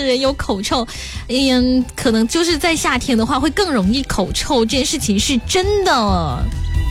人有口臭，可能就是在夏天的话会更容易口臭，这件事情是真的。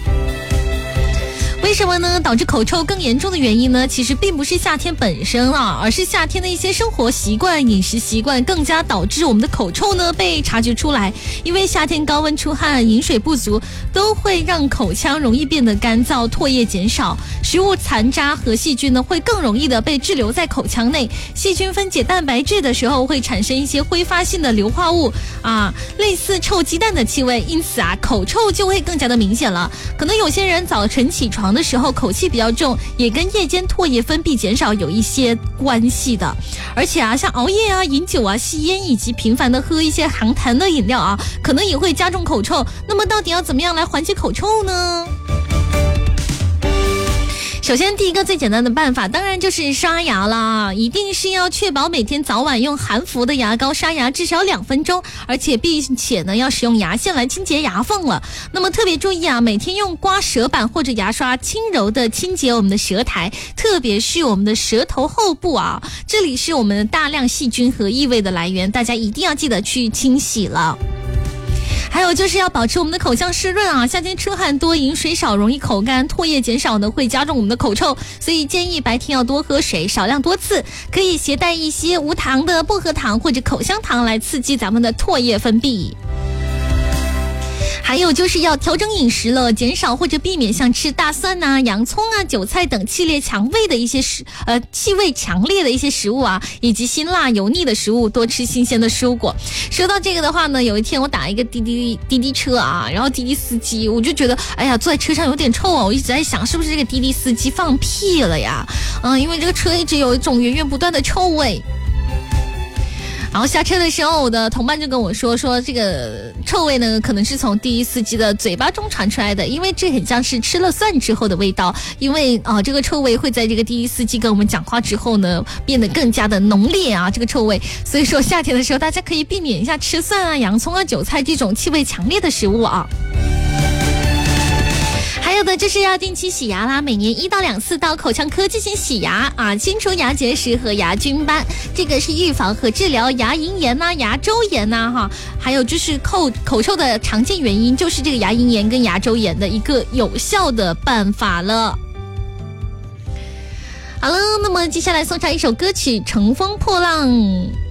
为什么呢？导致口臭更严重的原因呢，其实并不是夏天本身啊，而是夏天的一些生活习惯、饮食习惯更加导致我们的口臭呢被察觉出来。因为夏天高温出汗、饮水不足，都会让口腔容易变得干燥，唾液减少，食物残渣和细菌呢会更容易的被滞留在口腔内。细菌分解蛋白质的时候会产生一些挥发性的硫化物啊，类似臭鸡蛋的气味，因此啊口臭就会更加的明显了。可能有些人早晨起床的时候口气比较重，也跟夜间唾液分泌减少有一些关系的。而且啊，像熬夜啊、饮酒啊、吸烟以及频繁的喝一些含糖的饮料啊，可能也会加重口臭。那么到底要怎么样来缓解口臭呢？首先第一个最简单的办法当然就是刷牙啦，一定是要确保每天早晚用含氟的牙膏刷牙至少2分钟，而且并且呢要使用牙线来清洁牙缝了。那么特别注意啊，每天用刮舌板或者牙刷轻柔的清洁我们的舌苔，特别是我们的舌头后部啊，这里是我们大量细菌和异味的来源，大家一定要记得去清洗了。还有就是要保持我们的口腔湿润啊，夏天出汗多，饮水少，容易口干，唾液减少呢会加重我们的口臭，所以建议白天要多喝水，少量多次，可以携带一些无糖的薄荷糖或者口香糖来刺激咱们的唾液分泌。还有就是要调整饮食了，减少或者避免像吃大蒜啊、洋葱啊、韭菜等气味强烈的一些食物啊，以及辛辣油腻的食物，多吃新鲜的蔬果。说到这个的话呢，有一天我打一个滴滴车啊，然后滴滴司机我就觉得哎呀坐在车上有点臭啊，我一直在想是不是这个滴滴司机放屁了呀？因为这个车一直有一种源源不断的臭味。然后下车的时候，我的同伴就跟我说这个臭味呢可能是从滴滴司机的嘴巴中传出来的，因为这很像是吃了蒜之后的味道，因为这个臭味会在这个滴滴司机跟我们讲话之后呢变得更加的浓烈啊，这个臭味。所以说夏天的时候大家可以避免一下吃蒜啊、洋葱啊、韭菜这种气味强烈的食物啊。还有的就是要定期洗牙啦，每年1到2次到口腔科进行洗牙啊，清除牙结石和牙菌斑，这个是预防和治疗牙龈炎呐、牙周炎呐哈。还有就是口臭的常见原因就是这个牙龈炎跟牙周炎的一个有效的办法了。好了，那么接下来送上一首歌曲《乘风破浪》。